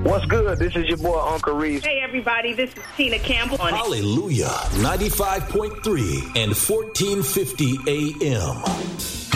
What's good? This is your boy, Uncle Reese. Hey, everybody. This is Tina Campbell. Hallelujah. 95.3 and 1450 AM.